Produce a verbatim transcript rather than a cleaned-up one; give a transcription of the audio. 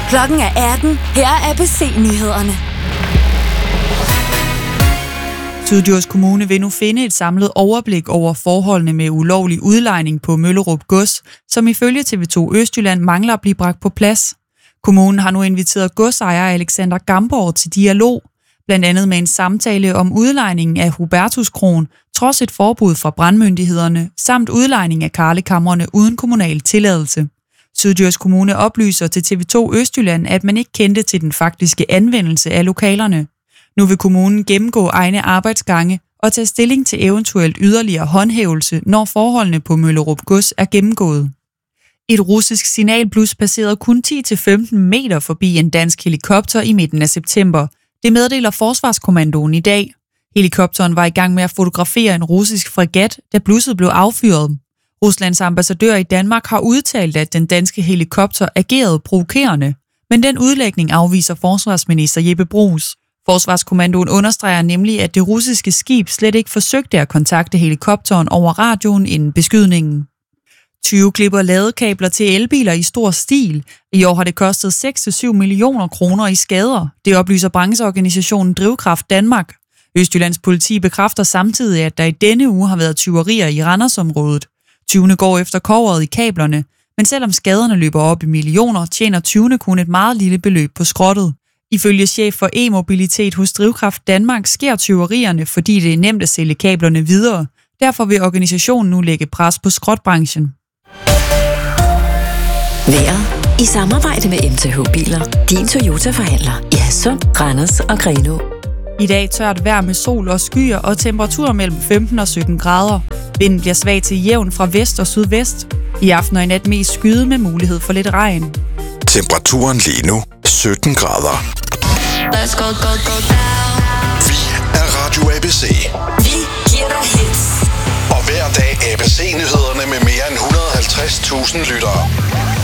Klokken er atten. Her er A B C-nyhederne. Syddjurs Kommune vil nu finde et samlet overblik over forholdene med ulovlig udlejning på Møllerup Gods, som ifølge T V to Østjylland mangler at blive bragt på plads. Kommunen har nu inviteret godsejer Alexander Gamborg til dialog, blandt andet med en samtale om udlejningen af Hubertuskroen, trods et forbud fra brandmyndighederne, samt udlejning af karlekamrene uden kommunal tilladelse. Syddjurs Kommune oplyser til T V to Østjylland, at man ikke kendte til den faktiske anvendelse af lokalerne. Nu vil kommunen gennemgå egne arbejdsgange og tage stilling til eventuelt yderligere håndhævelse, når forholdene på Møllerup Gods er gennemgået. Et russisk signalblus passerede kun ti til femten meter forbi en dansk helikopter i midten af september. Det meddeler Forsvarskommandoen i dag. Helikopteren var i gang med at fotografere en russisk fregat, da blusset blev affyret. Ruslands ambassadør i Danmark har udtalt, at den danske helikopter agerede provokerende, men den udlægning afviser forsvarsminister Jeppe Bruus. Forsvarskommandoen understreger nemlig, at det russiske skib slet ikke forsøgte at kontakte helikopteren over radioen inden beskydningen. tyve klipper ladekabler til elbiler i stor stil. I år har det kostet seks til syv millioner kroner i skader. Det oplyser brancheorganisationen Drivkraft Danmark. Østjyllands politi bekræfter samtidig, at der i denne uge har været tyverier i Randersområdet. Tyvene går efter kobberet i kablerne, men selvom skaderne løber op i millioner, tjener tyvene kun et meget lille beløb på skrottet. Ifølge chef for e-mobilitet hos Drivkraft Danmark sker tyverierne, fordi det er nemt at sælge kablerne videre. Derfor vil organisationen nu lægge pres på skrotbranchen. Vejret i samarbejde med M T H Biler. Din Toyota-forhandler i Hadsund, Randers og Grenaa. I dag tørt vejr med sol og skyer og temperaturer mellem femten og sytten grader. Vinden bliver svag til jævn fra vest og sydvest. I aften og i nat mest skyde med mulighed for lidt regn. Temperaturen lige nu sytten grader. Let's go, go, go down. Vi er Radio A B C. Vi giver dig hits. Og hver dag A B C-nyhederne med mere end et hundrede og halvtreds tusind lyttere.